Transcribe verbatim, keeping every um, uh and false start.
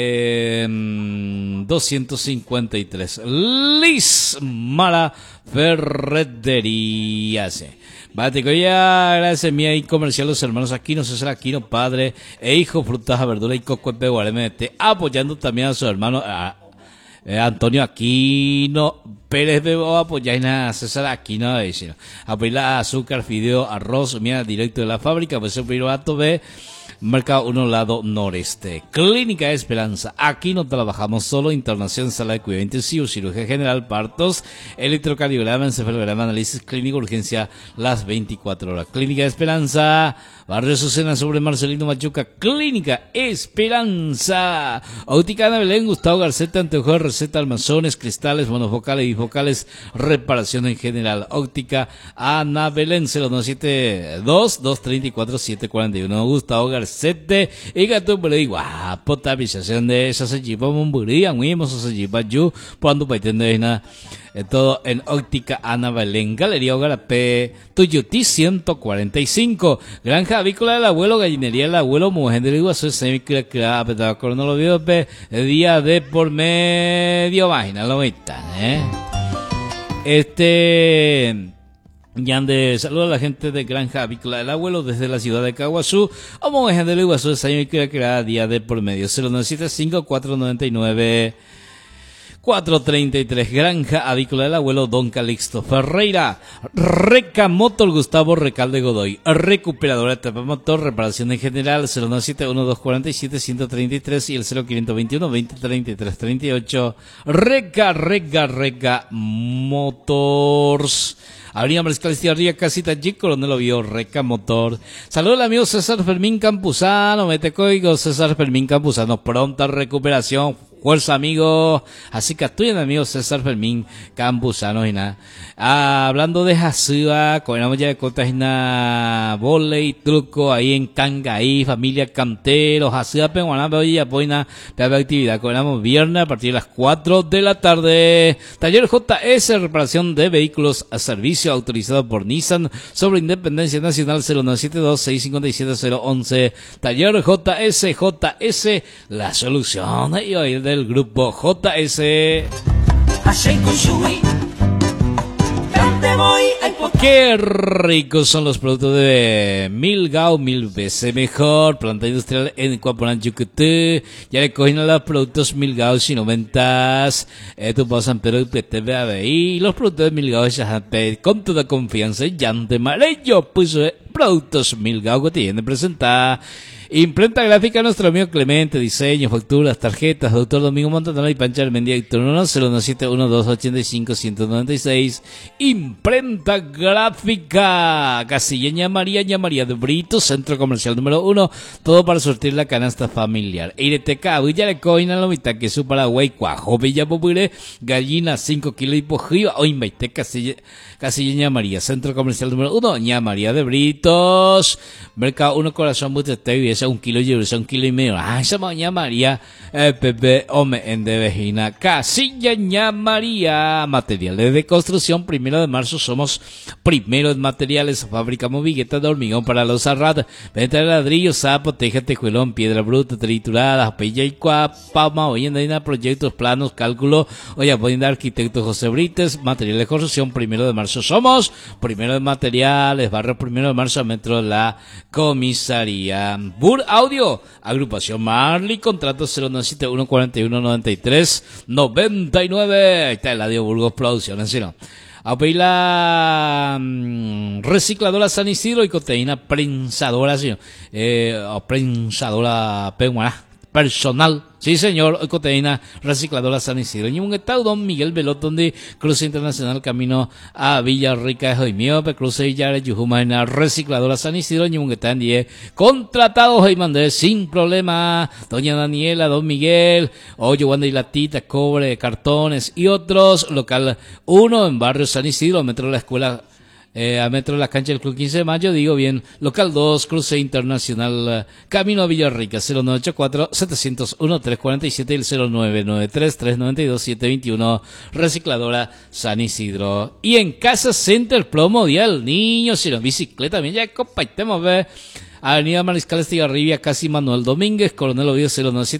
Eh, doscientos cincuenta y tres. Liz Mara Ferretería. Bático ya, gracias mía y comercial los hermanos Aquino, César Aquino, padre e hijo, frutas, verduras y coco en Guaremete, apoyando también a su hermano a, eh, Antonio Aquino Pérez Bebo, apoyar a César Aquino, apoyar azúcar, fideo, arroz, mía directo de la fábrica, pues el privato B. Mercado uno, lado noreste. Clínica Esperanza. Aquí no trabajamos solo. Internación, sala de cuidado intensivo, cirugía general, partos, electrocardiograma, encefalograma, análisis clínico, urgencia las veinticuatro horas. Clínica Esperanza. Barrio Azucena sobre Marcelino Machuca. Clínica Esperanza. Óptica Ana Belén, Gustavo Garceta, anteojos, receta, almazones, cristales, monofocales, bifocales, reparación en general. Óptica Ana Belén, cero nueve siete dos, dos tres cuatro, siete cuatro uno. Gustavo Garceta. Sete y gato por ahí guapo tapización de esa se lleva un buría muy hermoso se lleva yo cuando para entender nada todo en óptica Ana Belén, Galería Ogarapé, Tuyutí ciento cuarenta y cinco, Granja Avícola del Abuelo, Gallinería del Abuelo, Mujer del Iguazú, Semicra, Crap, no lo vio, día de por medio, imagínalo, eh. Este. Yande, saluda a la gente de Granja Avícola del Abuelo desde la ciudad de Caguazú. Vamos a dejar de Iguazú, de Saño y Creará día de por medio. cero nueve siete cinco, cuatro nueve nueve, cuatro tres tres. Granja Avícola del Abuelo, Don Calixto Ferreira. Reca Motor, Gustavo Recalde Godoy. Recuperadora de tapa motor, reparación en general. cero nueve siete uno, dos cuatro siete, uno cero tres tres y el cero quinientos veintiuno, veinte treinta y tres treinta y ocho. Reca, Reca, Reca Motors. Avenida Mariscal Estigarribia, Casita G, Coronel Oviedo, Reca Motor. Saludos al amigo César Fermín Campuzano, mete código César Fermín Campuzano, pronta recuperación, fuerza amigo, así que estoy en amigo César Fermín Campuzano y nada. Ah, hablando de Jasiba, coordinamos ya de cotas y nada, volei, truco ahí en Cangaí, familia Cantero, Jasiba, Penguaná, hoy ya poina, peor actividad, coordinamos viernes a partir de las cuatro de la tarde. Taller J S, reparación de vehículos a servicio, autorizado por Nissan, sobre Independencia Nacional, cero nueve siete dos, seis cinco siete, cero once. Taller J S, J S, la solución y hoy del grupo J S. Qué ricos son los productos de Milgao, mil veces mejor. Planta industrial en Cuaponán, Yucatán. Ya le cogen a los productos Milgao si no ventas. Eh, tú vas a San Pedro y los productos de Milgao ya con toda confianza. Ya de mareyo, pues eh, productos Milgao que tienen presentar. Imprenta gráfica nuestro amigo Clemente, diseño, facturas, tarjetas, doctor Domingo Montanaro y Pancha Armendia y Turno cero nueve siete uno, dos ocho cinco, uno nueve seis. Imprenta gráfica, Casilla María, María de Brito, Centro Comercial número uno, todo para sortir la canasta familiar. Ireteca, Villarecoina, Lomita, Queso Paraguay, Cuajo, Bella Popure, Gallina, cinco kilos y pojiva, o Invaite, Casilla, Casilla María, Centro Comercial número uno, Ña María de Britos, Mercado uno, Corazón, Buteteo y un kilo y un kilo y medio. Ah, esa mañana María, eh, Pepe, Ome, en de Vejina, Casilla Ña María, materiales de construcción, primero de marzo somos primero en materiales, fabricamos viguetas de hormigón para los arrat, venta de ladrillos, sapo, teja, tejuelón, piedra bruta, triturada, pella y cuapa, hoy en día proyectos, planos, cálculo, hoy apoyan de arquitecto José Brites, materiales de construcción, primero de marzo somos primero de materiales, barrio primero de marzo, metro de la comisaría. Bur Audio, agrupación Marley, contrato cero nueve siete uno, cuatro uno, nueve tres, noventa y nueve. Ahí está el Eladio Burgos Producciones, ¿sí no? A pedir la mmm, recicladora San Isidro y coteína prensadora, ¿sí no? Eh, prensadora Penguaná. Personal, sí señor, coteína recicladora San Isidro. Y un estado Don Miguel Velotón de Cruce Internacional camino a Villarrica de Miope, Cruce Villar Yujuma en la recicladora San Isidro. Y un están diez contratados y mandé sin problema. Doña Daniela, Don Miguel, Oye, Wanda y Latita, cobre, cartones y otros. Local uno en barrio San Isidro, metro de la escuela. Eh, a metro de la cancha del Club quince de mayo, digo bien, local dos, Cruce Internacional, uh, camino a Villarrica, cero nueve ocho cuatro, siete cero uno, tres cuatro siete y el cero nueve nueve tres, tres nueve dos, siete dos uno, recicladora San Isidro. Y en Casa Center Pro Mundial, niños, y en bicicleta, también ya compartimos, ve, Avenida Mariscal Estigarribia, casi Manuel Domínguez, Coronel Oviedo cero nueve siete